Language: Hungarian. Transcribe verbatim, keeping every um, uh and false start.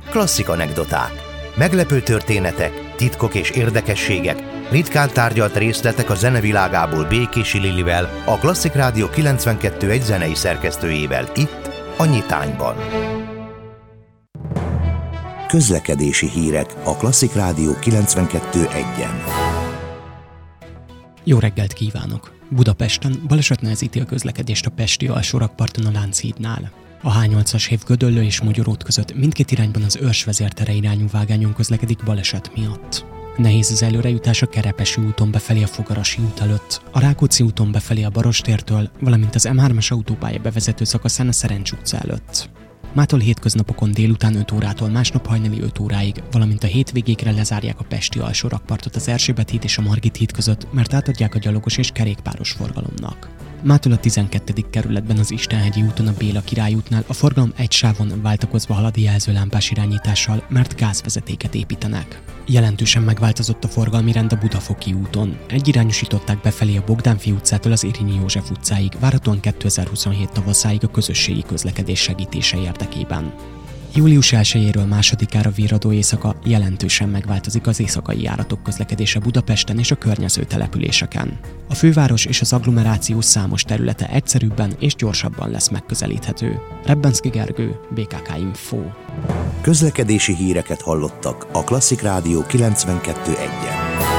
klasszik anekdoták, meglepő történetek, titkok és érdekességek, ritkán tárgyalt részletek a zenevilágából Békési Lilivel, a Klasszik Rádió kilencvenkettő egy zenei szerkesztőjével itt, a Nyitányban. Közlekedési hírek a Klasszik Rádió kilencvenkettő egyen. Jó reggelt kívánok! Budapesten baleset nehezíti a közlekedést a pesti alsórakparton a Lánchídnál. A há nyolcas hév Gödöllő és Mogyorút között mindkét irányban az Őrs vezértere irányú vágányon közlekedik baleset miatt. Nehéz az előrejutás a Kerepesi úton befelé a Fogarasi út előtt, a Rákóczi úton befelé a Barostértől, valamint az em hármas autópálya bevezető szakaszán a Szerencs utca előtt. Mától hétköznapokon délután öt órától másnap hajnali öt óráig, valamint a hétvégékre lezárják a pesti alsórakpartot az Erzsébet híd és a Margit híd között, mert átadják a gyalogos és kerékpáros forgalomnak. Mától a tizenkettedik kerületben az Istenhegyi úton a Béla Király útnál a forgalom egy sávon váltakozva halad jelzőlámpás irányítással, mert gázvezetéket építenek. Jelentősen megváltozott a forgalmi rend a Budafoki úton. Egyirányosították befelé a Bogdánfi utcától az Érényi József utcáig, várhatóan kétezer-huszonhét tavaszáig a közösségi közlekedés segítése érdekében. július elsejéről másodikára virradó éjszaka jelentősen megváltozik az éjszakai járatok közlekedése Budapesten és a környező településeken. A főváros és az agglomeráció számos területe egyszerűbben és gyorsabban lesz megközelíthető. Rebbenszky Gergő, bé ká ká Info. Közlekedési híreket hallottak a Klasszik Rádió kilencvenkettő egyen.